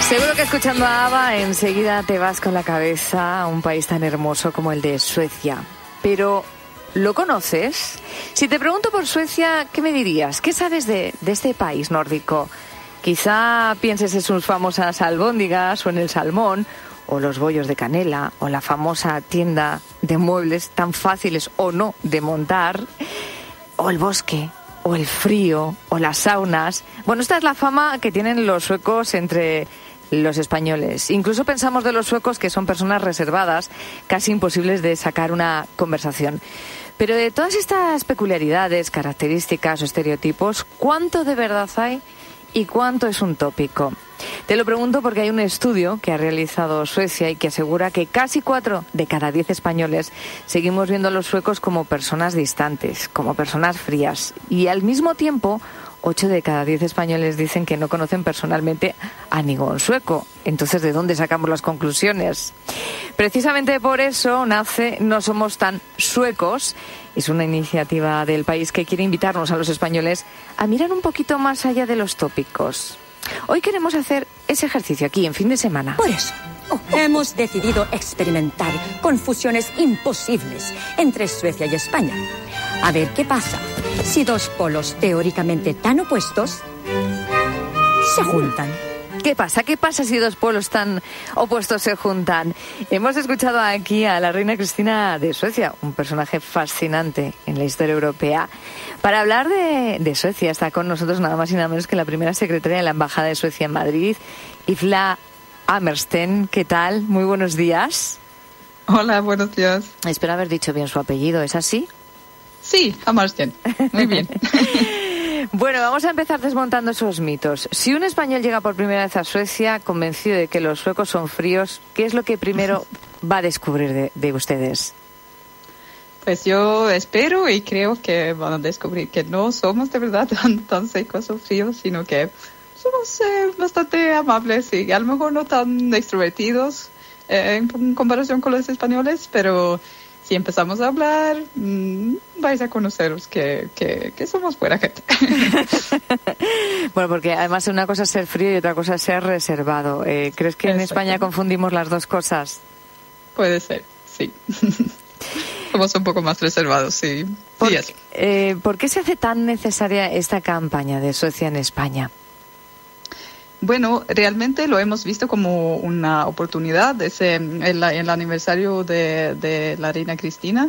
Seguro que escuchando a ABBA enseguida te vas con la cabeza a un país tan hermoso como el de Suecia. Pero, ¿lo conoces? Si te pregunto por Suecia, ¿qué me dirías? ¿Qué sabes de este país nórdico? Quizá pienses en sus famosas albóndigas o en el salmón, o los bollos de canela, o la famosa tienda de muebles tan fáciles o no de montar, o el bosque, o el frío, o las saunas. Bueno, esta es la fama que tienen los suecos entre los españoles. Incluso pensamos de los suecos que son personas reservadas, casi imposibles de sacar una conversación. Pero de todas estas peculiaridades, características o estereotipos, ¿cuánto de verdad hay y cuánto es un tópico? Te lo pregunto porque hay un estudio que ha realizado Suecia y que asegura que casi 4 de cada 10 españoles seguimos viendo a los suecos como personas distantes, como personas frías. Y al mismo tiempo, 8 de cada 10 españoles dicen que no conocen personalmente a ningún sueco. Entonces, ¿de dónde sacamos las conclusiones? Precisamente por eso nace No Somos Tan Suecos. Es una iniciativa del país que quiere invitarnos a los españoles a mirar un poquito más allá de los tópicos. Hoy queremos hacer ese ejercicio aquí en Fin de Semana. Por eso, hemos decidido experimentar con fusiones imposibles entre Suecia y España. A ver qué pasa si dos polos teóricamente tan opuestos se juntan. ¿Qué pasa? ¿Qué pasa si dos pueblos tan opuestos se juntan? Hemos escuchado aquí a la reina Cristina de Suecia, un personaje fascinante en la historia europea. Para hablar de Suecia está con nosotros nada más y nada menos que la primera secretaria de la Embajada de Suecia en Madrid, Ifla Hammersten. ¿Qué tal? Muy buenos días. Hola, buenos días. Espero haber dicho bien su apellido, ¿es así? Sí, Hammersten. Muy bien. Bueno, vamos a empezar desmontando esos mitos. Si un español llega por primera vez a Suecia convencido de que los suecos son fríos, ¿qué es lo que primero va a descubrir de ustedes? Pues yo espero y creo que van a descubrir que no somos de verdad tan secos o fríos, sino que somos bastante amables y a lo mejor no tan extrovertidos en comparación con los españoles, pero si empezamos a hablar, vais a conoceros que somos buena gente. Bueno, porque además una cosa es ser frío y otra cosa es ser reservado. ¿Crees que en España confundimos las dos cosas? Puede ser, sí. Somos un poco más reservados, sí. ¿Por qué se hace tan necesaria esta campaña de Suecia en España? Bueno, realmente lo hemos visto como una oportunidad. El aniversario de la reina Cristina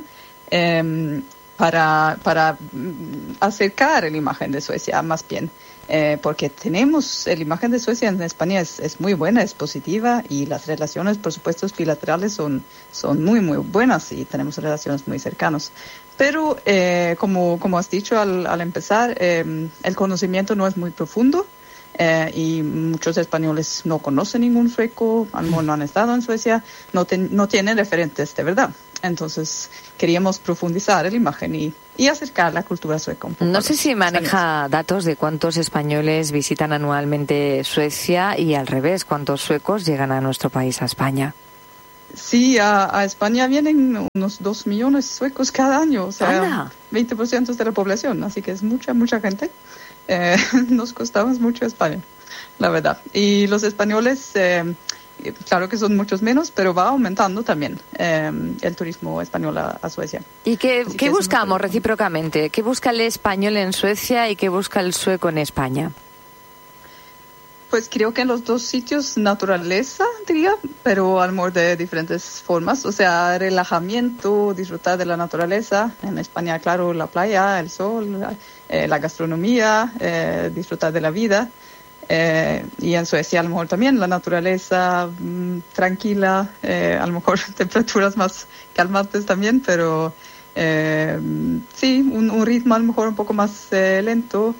para acercar la imagen de Suecia más bien. Porque tenemos la imagen de Suecia en España es muy buena, es positiva y las relaciones, por supuesto, bilaterales son muy, muy buenas y tenemos relaciones muy cercanas. Pero, como has dicho al empezar, el conocimiento no es muy profundo. Y muchos españoles no conocen ningún sueco, a lo mejor no han estado en Suecia, no tienen referentes de verdad. Entonces queríamos profundizar la imagen y acercar la cultura sueca un poco. No sé si maneja datos de cuántos españoles visitan anualmente Suecia y al revés, cuántos suecos llegan a nuestro país, a España. Sí, a España vienen unos 2 millones suecos cada año, o sea, ¡anda! 20% de la población, así que es mucha gente. Nos costamos mucho España, la verdad. Y los españoles, claro que son muchos menos, pero va aumentando también el turismo español a Suecia. ¿Y qué buscamos recíprocamente? ¿Qué busca el español en Suecia y qué busca el sueco en España? Pues creo que en los dos sitios naturaleza, diría, pero a lo mejor de diferentes formas. O sea, relajamiento, disfrutar de la naturaleza. En España, claro, la playa, el sol, la gastronomía, disfrutar de la vida. Y en Suecia a lo mejor también la naturaleza tranquila, a lo mejor temperaturas más calmantes también, pero sí, un ritmo a lo mejor un poco más lento.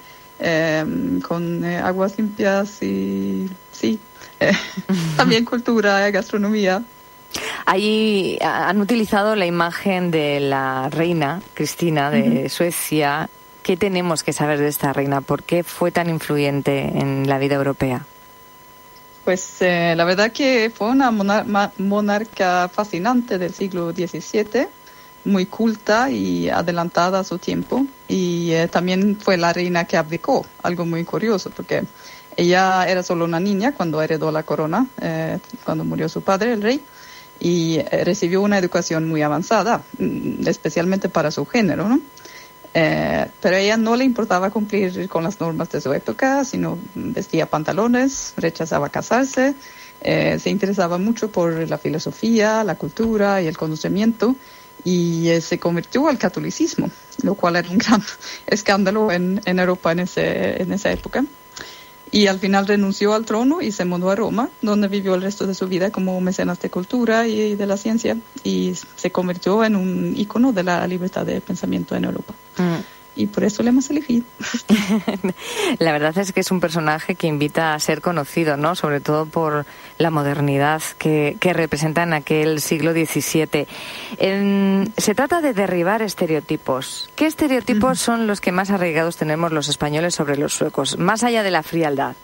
Con aguas limpias y sí, también cultura, gastronomía. Allí han utilizado la imagen de la reina Cristina de Suecia. ¿Qué tenemos que saber de esta reina? ¿Por qué fue tan influyente en la vida europea? Pues la verdad que fue una monarca fascinante del siglo XVII, muy culta y adelantada a su tiempo, y también fue la reina que abdicó, algo muy curioso porque Ella era solo una niña cuando heredó la corona, cuando murió su padre, el rey, y recibió una educación muy avanzada, especialmente para su género, ¿no? Pero a ella no le importaba cumplir con las normas de su época, sino vestía pantalones, rechazaba casarse, se interesaba mucho por la filosofía, la cultura y el conocimiento, y se convirtió al catolicismo, lo cual era un gran escándalo en Europa en esa época. Y al final renunció al trono y se mudó a Roma, donde vivió el resto de su vida como mecenas de cultura y de la ciencia, y se convirtió en un ícono de la libertad de pensamiento en Europa. Y por eso le hemos elegido. La verdad es que es un personaje que invita a ser conocido, ¿no? Sobre todo por la modernidad que representa en aquel siglo XVII. Se trata de derribar estereotipos. ¿Qué estereotipos son los que más arraigados tenemos los españoles sobre los suecos, más allá de la frialdad?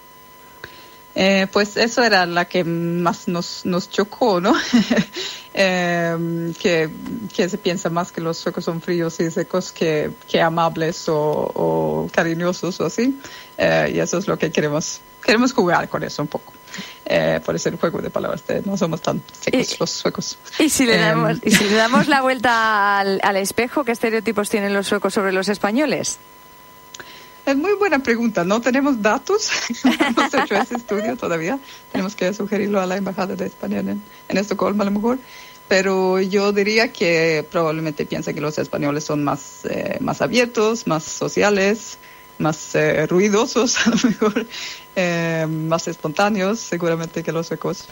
Pues eso era la que más nos chocó, ¿no? Que se piensa más que los suecos son fríos y secos que amables o cariñosos o así. Y eso es lo que queremos jugar con eso un poco. Por eso el juego de palabras, no somos tan secos los suecos. ¿Y si le damos la vuelta al espejo, qué estereotipos tienen los suecos sobre los españoles? Es muy buena pregunta. No tenemos datos. No hemos hecho ese estudio todavía. Tenemos que sugerirlo a la Embajada de España en Estocolmo a lo mejor. Pero yo diría que probablemente piensa que los españoles son más abiertos, más sociales, más ruidosos a lo mejor, más espontáneos seguramente que los suecos.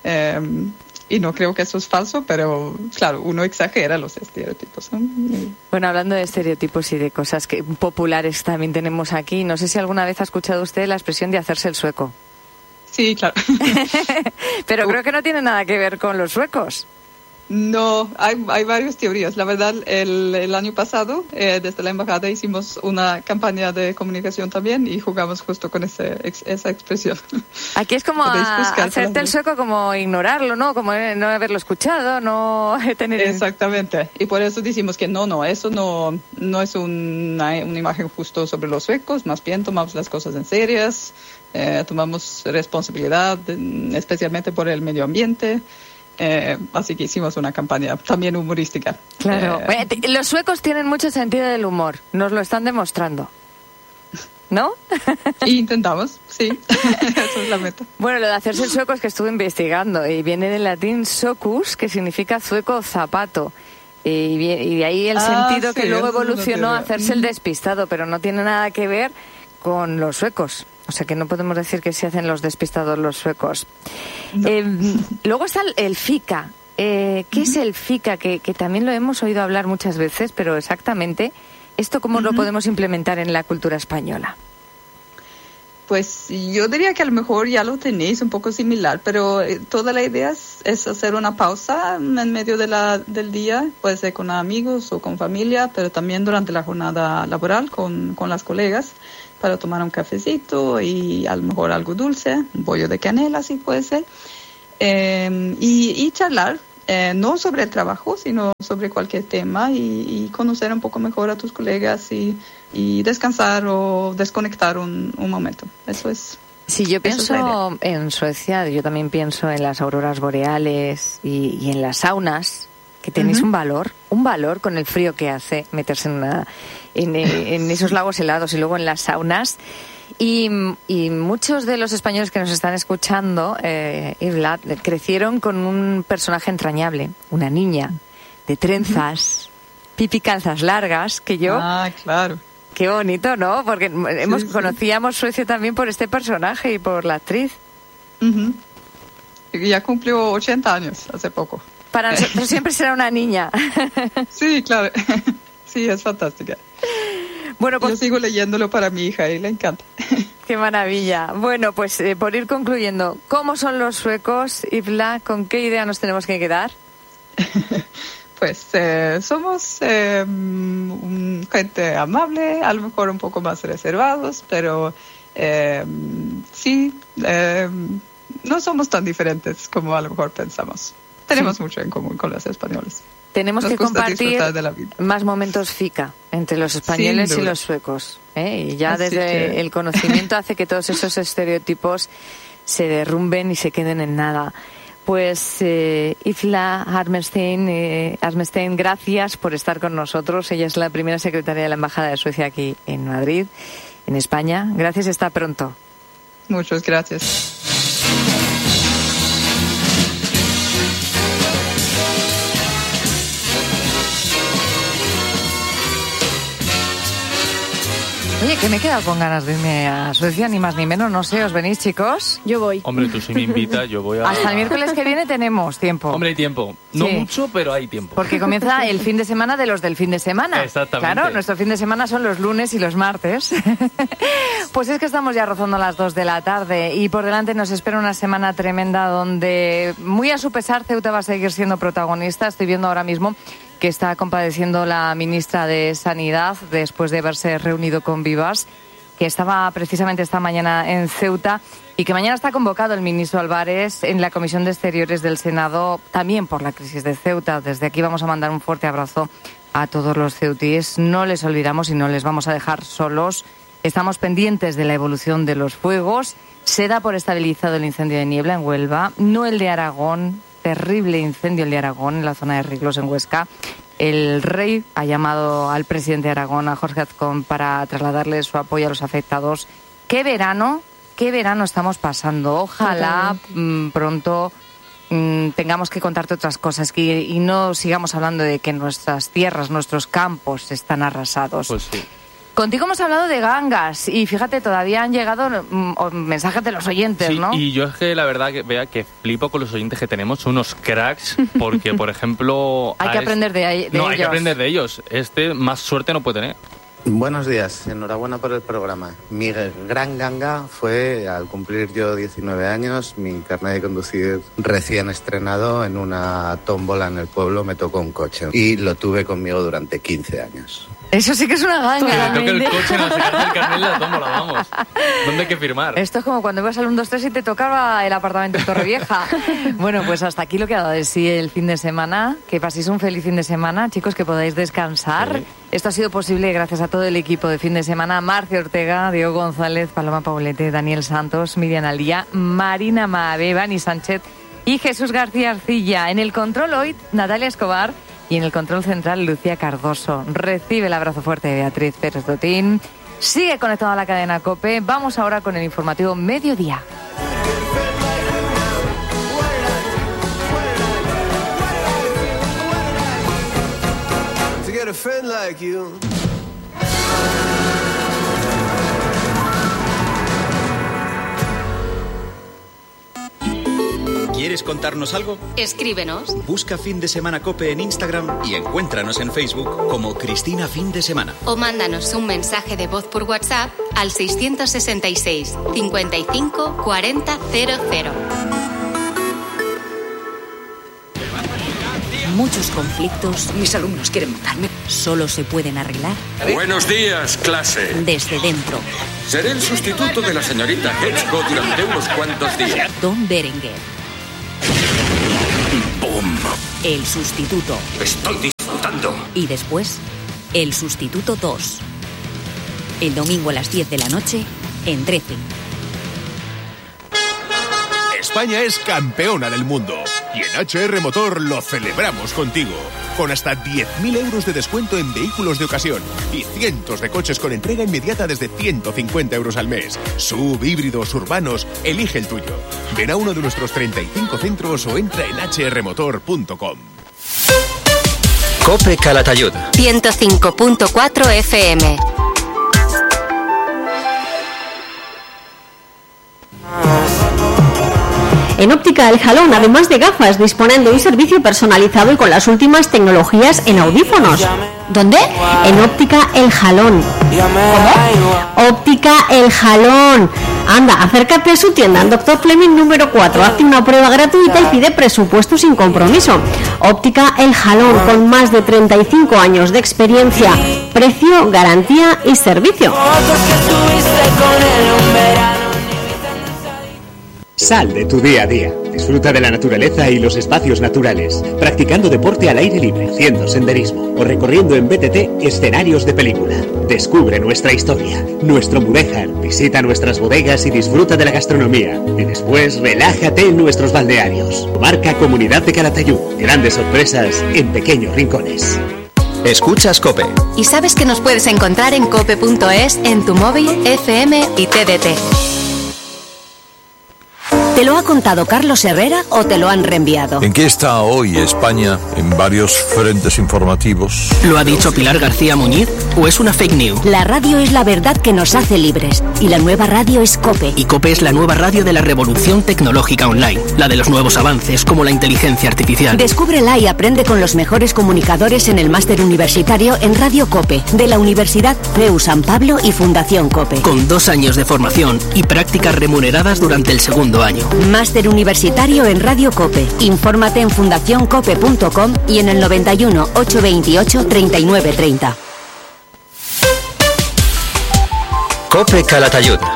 Y no creo que eso es falso, pero claro, uno exagera los estereotipos, ¿no? Bueno, hablando de estereotipos y de cosas populares también tenemos aquí, no sé si alguna vez ha escuchado usted la expresión de hacerse el sueco. Sí, claro. Pero creo que no tiene nada que ver con los suecos. No, hay varias teorías. La verdad, el año pasado, desde la embajada hicimos una campaña de comunicación también y jugamos justo con esa expresión. Aquí es como hacerte el sueco, como ignorarlo, ¿no? Como no haberlo escuchado, no tener... Exactamente. Y por eso decimos que eso no es una imagen justo sobre los suecos, más bien tomamos las cosas en serias, tomamos responsabilidad, especialmente por el medio ambiente. Así que hicimos una campaña también humorística. Claro. Los suecos tienen mucho sentido del humor, nos lo están demostrando, ¿no? Intentamos, sí. Eso es la meta. Bueno, lo de hacerse el sueco es que estuve investigando y viene del latín socus, que significa sueco zapato. Y de ahí el sentido que luego evolucionó a hacerse el despistado, pero no tiene nada que ver con los suecos. O sea que no podemos decir que se hacen los despistados los suecos. No. Luego está el fika. ¿Qué es el fika? Que también lo hemos oído hablar muchas veces, pero exactamente, ¿esto cómo lo podemos implementar en la cultura española? Pues yo diría que a lo mejor ya lo tenéis un poco similar, pero toda la idea es hacer una pausa en medio del día, puede ser con amigos o con familia, pero también durante la jornada laboral con las colegas, para tomar un cafecito y a lo mejor algo dulce, un bollo de canela, si puede ser, y charlar, no sobre el trabajo, sino sobre cualquier tema y conocer un poco mejor a tus colegas y descansar o desconectar un momento. Eso es. Si yo pienso en Suecia, yo también pienso en las auroras boreales y en las saunas, que tenéis un valor con el frío que hace meterse en esos lagos helados y luego en las saunas. Y muchos de los españoles que nos están escuchando, Vlad, crecieron con un personaje entrañable, una niña de trenzas, pipi calzas largas, que yo... Ah, claro. Qué bonito, ¿no? Porque conocíamos Suecia también por este personaje y por la actriz. Ya cumplió 80 años hace poco. Para nosotros siempre será una niña. Sí, claro. Sí, es fantástica. Bueno, pues, yo sigo leyéndolo para mi hija y le encanta. Qué maravilla. Bueno, pues por ir concluyendo, ¿cómo son los suecos, Ivla? ¿Con qué idea nos tenemos que quedar? Pues somos gente amable, a lo mejor un poco más reservados, pero sí, no somos tan diferentes como a lo mejor pensamos. tenemos mucho en común con los españoles. Tenemos Nos que gusta compartir disfrutar de la vida. más momentos FICA entre los españoles y los suecos. Y ya desde el conocimiento hace que todos esos estereotipos se derrumben y se queden en nada. Pues Isla Armstein, gracias por estar con nosotros. Ella es la primera secretaria de la Embajada de Suecia aquí en Madrid, en España. Gracias y hasta pronto. Muchas gracias. Oye, que me he quedado con ganas de irme a Suecia, ni más ni menos, no sé, ¿os venís, chicos? Yo voy. Hombre, tú si me invitas, yo voy a... Hasta el miércoles que viene tenemos tiempo. Hombre, hay tiempo. No Sí. mucho, pero hay tiempo. Porque comienza el fin de semana de los del fin de semana. Exactamente. Claro, nuestro fin de semana son los lunes y los martes. Pues es que estamos ya rozando las 2 de la tarde y por delante nos espera una semana tremenda donde, muy a su pesar, Ceuta va a seguir siendo protagonista. Estoy viendo ahora mismo que está compadeciendo la ministra de Sanidad después de haberse reunido con Vivas, que estaba precisamente esta mañana en Ceuta y que mañana está convocado el ministro Álvarez en la Comisión de Exteriores del Senado, también por la crisis de Ceuta. Desde aquí vamos a mandar un fuerte abrazo a todos los ceutíes. No les olvidamos y no les vamos a dejar solos. Estamos pendientes de la evolución de los fuegos. Se da por estabilizado el incendio de Niebla en Huelva, no el de Aragón. Terrible incendio el de Aragón en la zona de Riglos en Huesca. El rey ha llamado al presidente de Aragón, a Jorge Azcón, para trasladarle su apoyo a los afectados. ¡Qué verano estamos pasando! Ojalá pronto tengamos que contarte otras cosas y no sigamos hablando de que nuestras tierras, nuestros campos están arrasados. Pues sí. Contigo hemos hablado de gangas y fíjate, todavía han llegado mensajes de los oyentes, Sí, ¿no? y yo es que la verdad que vea que flipo con los oyentes que tenemos, son unos cracks, porque por ejemplo... Hay que aprender de ellos. No, hay que aprender de ellos. Más suerte no puede tener. Buenos días, enhorabuena por el programa. Mi gran ganga fue al cumplir yo 19 años, mi carnet de conducir recién estrenado en una tómbola en el pueblo, me tocó un coche y lo tuve conmigo durante 15 años. Eso sí que es una ganga. Que toque el coche en la sacarte el carnet la tómbola, vamos. ¿Dónde hay que firmar? Esto es como cuando ibas al 1, 2, 3 y te tocaba el apartamento en Torrevieja. Bueno, pues hasta aquí lo que ha dado de sí el fin de semana. Que paséis un feliz fin de semana, chicos, que podáis descansar. Sí. Esto ha sido posible gracias a todo el equipo de fin de semana. Marcio Ortega, Diego González, Paloma Paulete, Daniel Santos, Miriam Alía, Marina Mabe, Bani Sánchez y Jesús García Arcilla. En el control hoy, Natalia Escobar. Y en el control central, Lucía Cardoso. Recibe el abrazo fuerte de Beatriz Pérez Dotín. Sigue conectado a la cadena COPE. Vamos ahora con el informativo Mediodía. ¿Quieres contarnos algo? Escríbenos. Busca Fin de Semana COPE en Instagram y encuéntranos en Facebook como Cristina Fin de Semana. O mándanos un mensaje de voz por WhatsApp al 666 55 40 00. Muchos conflictos, mis alumnos quieren matarme, solo se pueden arreglar Buenos días, clase. desde dentro. Seré el sustituto de la señorita Hedgecock durante unos cuantos días. Don Berenguer, ¡Bum! el sustituto. Estoy disfrutando. Y después, el sustituto 2. El domingo a las 10 de la noche, en 13. España es campeona del mundo y en HR Motor lo celebramos contigo. Con hasta 10.000 euros de descuento en vehículos de ocasión y cientos de coches con entrega inmediata desde 150 euros al mes. SUV, híbridos, urbanos, elige el tuyo. Ven a uno de nuestros 35 centros o entra en hrmotor.com. COPE Calatayud 105.4 FM. En Óptica El Jalón, además de gafas, disponen de un servicio personalizado y con las últimas tecnologías en audífonos. ¿Dónde? En Óptica El Jalón. ¿Cómo? Óptica El Jalón. Anda, acércate a su tienda en Dr. Fleming número 4. Hazte una prueba gratuita y pide presupuesto sin compromiso. Óptica El Jalón, con más de 35 años de experiencia. Precio, garantía y servicio. Sal de tu día a día. Disfruta de la naturaleza y los espacios naturales, practicando deporte al aire libre, haciendo senderismo o recorriendo en BTT escenarios de película. Descubre nuestra historia, nuestro Mudéjar, visita nuestras bodegas y disfruta de la gastronomía. Y después relájate en nuestros balnearios. Marca Comunidad de Calatayud. Grandes sorpresas en pequeños rincones. Escuchas COPE. Y sabes que nos puedes encontrar en cope.es, en tu móvil, FM y TDT. ¿Te lo ha contado Carlos Herrera o te lo han reenviado? ¿En qué está hoy España en varios frentes informativos? ¿Lo ha dicho Pilar García Muñiz o es una fake news? La radio es la verdad que nos hace libres y la nueva radio es COPE. Y COPE es la nueva radio de la revolución tecnológica online, la de los nuevos avances como la inteligencia artificial. Descúbrela y aprende con los mejores comunicadores en el máster universitario en Radio COPE de la Universidad CEU San Pablo y Fundación COPE. Con 2 años de formación y prácticas remuneradas durante el segundo año. Máster universitario en Radio COPE. Infórmate en fundacioncope.com y en el 91 828 3930. COPE Calatayud.